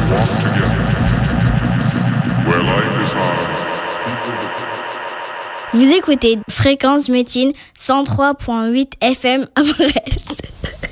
walk together. Where life is hard. Vous écoutez Fréquence Métine 103.8 FM à Brest.